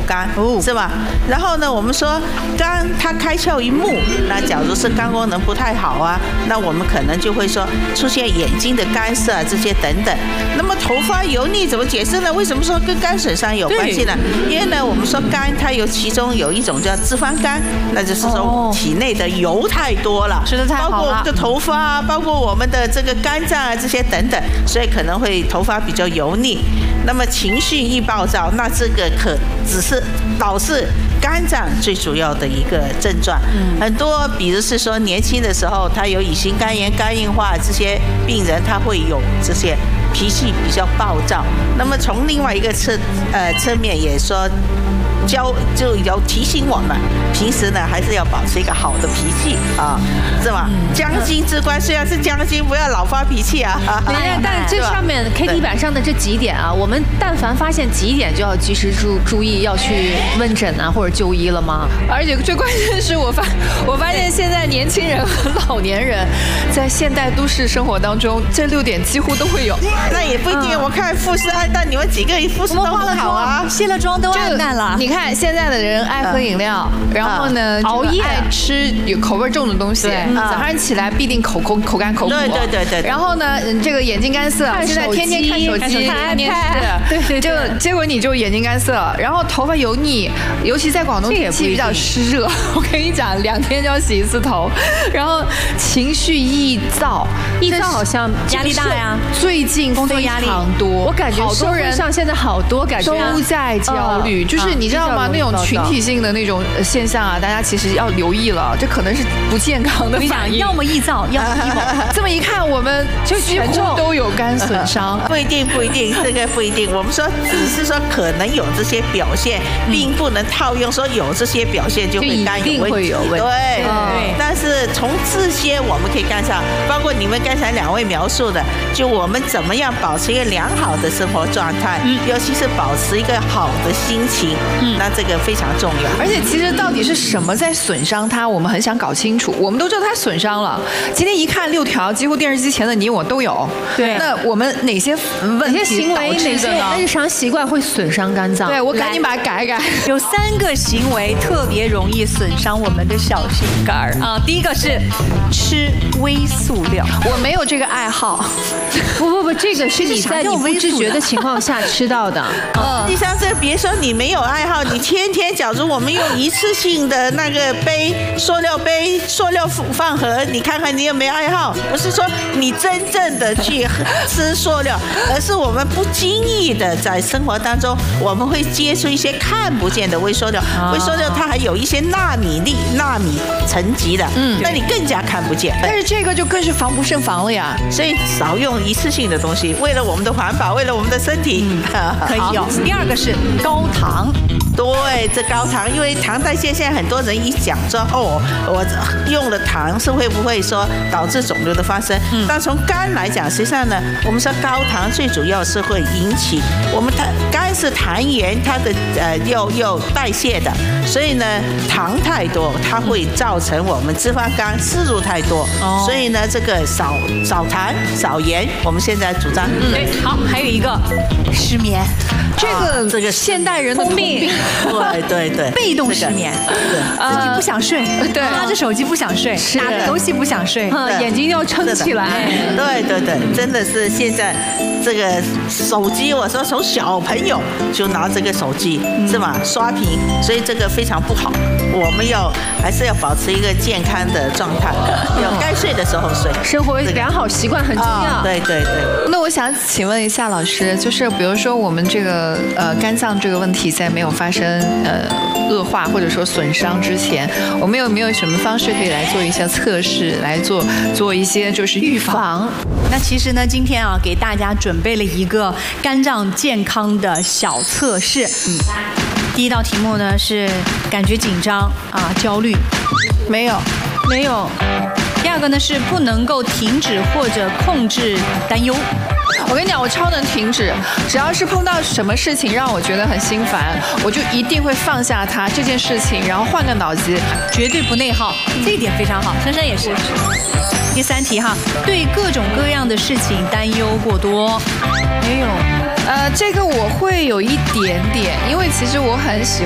肝，是吧？然后呢，我们说肝它开窍于目，那假如是肝功能不太好啊，那我们可能就会说出现眼睛的干涩啊这些等等。那么头发油腻怎么解释呢？为什么说跟肝损伤有关系呢？因为呢，我们说肝它其中有一种叫脂肪肝，那就是说体内的油太多了， 吃得太好了， 包括我们的头发啊，包括我们的这个肝脏啊这些等等，所以可能会头发比较油腻。那么情绪易暴躁，那这个只是导致肝脏最主要的一个症状。很多比如是说年轻的时候他有乙型肝炎、肝硬化这些病人，他会有这些脾气比较暴躁。那么从另外一个侧面也说就有提醒我们，平时呢还是要保持一个好的脾气啊，是吧？将心之官，虽然是将心，不要老发脾气啊。 但这上面 KT 板上的这几点啊，我们但凡发现几点就要及时注意，要去问诊啊或者就医了吗？ 而且最关键是我发现现在年轻人和老年人在现代都市生活当中，这6点几乎都会有。 那也不一定，我看富士暗淡，你们几个富士都很好啊， 卸了妆都暗淡了。 你看现在的人爱喝饮料，然后呢熬夜， 爱吃有口味重的东西，早上起来必定口干口苦。 对。 然后呢，这个眼睛干涩，现在天天看手机、看电视，对，结果你就眼睛干涩，然后头发油腻，尤其在广东天气比较湿热，我跟你讲，2天就要洗1次头，然后情绪易躁好像压力大呀， 最近非常多， 我感觉好多人上现在好多感觉都在焦虑，就是你知道吗？那种群体性的那种现象啊，大家其实要留意了，这可能是不健康的反应。 要么易躁，要么 emo。 这么一看，我们就几乎都有肝损伤。 不一定，这个不一定。我们说只是说可能有这些表现，并不能套用说有这些表现就会肝有问题。对。但是从这些我们可以看上，包括你们刚才2位描述的，就我们怎么样保持一个良好的生活状态，尤其是保持一个好的心情，那这个非常重要。 而且其实到底是什么在损伤它，我们很想搞清楚。我们都知道它损伤了，今天一看6条，几乎电视机前的你我都有。 对， 那我们哪些问题行为、哪些日常习惯会损伤肝脏？ 对，我赶紧把它改。 有3个行为特别容易损伤我们的小心肝啊。第一个是吃微塑料， 我没有这个爱好。 不，这个是你在你不自觉的情况下吃到的。 实际上这别说你没有爱好，你天天假如我们用一次性的那个塑料杯、塑料饭盒，你看看你有没有爱好？不是说你真正的去吃塑料，而是我们不经意的在生活当中，我们会接触一些看不见的微塑料。微塑料它还有一些纳米层级的，那你更加看不见。 但是这个就更是防不胜防了呀。 所以少用一次性的东西，为了我们的环保，为了我们的身体， 可以有。第2个是高糖。 对，这高糖，因为糖代谢现在很多人一讲说我用了糖是会不会说导致肿瘤的发生？但从肝来讲，实际上呢，我们说高糖最主要是会引起我们肝是痰源，它的又代谢的，所以呢糖太多，它会造成我们脂肪肝摄入太多，所以呢这个少糖少盐，我们现在主张。 对，好，还有一个失眠。 这个现代人的通病， 对， 被动失眠，自己不想睡，拿着手机不想睡，打个游戏不想睡， 眼睛要撑起来。 对，真的是现在这个手机，我说从小朋友就拿这个手机是吧，刷屏，所以这个非常不好。我们还是要保持一个健康的状态，要该睡的时候睡， 生活良好习惯很重要。 对。 那我想请问一下老师，就是比如说我们这个肝脏这个问题在没有发生恶化或者说损伤之前，我们有没有什么方式可以来做一些测试，来做一些就是预防？ 那其实呢，今天啊给大家准备了一个肝脏健康的小测试。第一道题目呢是感觉紧张焦虑， 没有。 第2个呢是不能够停止或者控制担忧。 我跟你讲，我超能停止，只要是碰到什么事情让我觉得很心烦，我就一定会放下这件事情，然后换个脑子， 绝对不内耗，这一点非常好。珊珊也是。第3题对各种各样的事情担忧过多。 没有。这个我会有一点点，因为其实我很喜